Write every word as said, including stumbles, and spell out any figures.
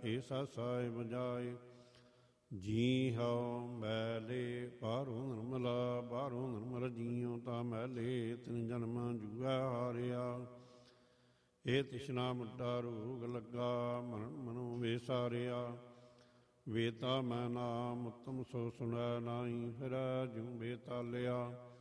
ਏਸਾ ਸਾਹਿਬ ਜਾਏ। ਜੀ ਹਉ ਮੈਲੇ ਬਾਹਰੋਂ ਨਿਰਮਲਾ, ਬਾਹਰੋਂ ਨਿਰਮਲ ਜੀਉ ਤਾਂ ਮੈਲੇ, ਤਿਨ ਜਨਮ ਜੂਐ ਹਾਰਿਆ। ਇਹ ਤਿਸ਼ਨਾ ਮੁੱਢਾ ਰੋਗ ਲੱਗਾ, ਮਨ ਮਨੋ ਵੇਸਾਰਿਆ। ਵੇਤਾ ਮੈਂ ਨਾਮ ਉੱਤਮ ਸੋ ਸੁਣੈ ਨਾਈ, ਫਿਰੈ ਜਿਉ ਬੇਤਾਲਿਆ।